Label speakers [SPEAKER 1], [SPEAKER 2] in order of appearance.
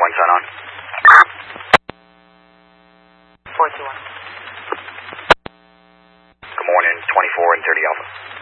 [SPEAKER 1] 421, sign on.
[SPEAKER 2] 421.
[SPEAKER 1] Good morning, 24 and 30 Alpha.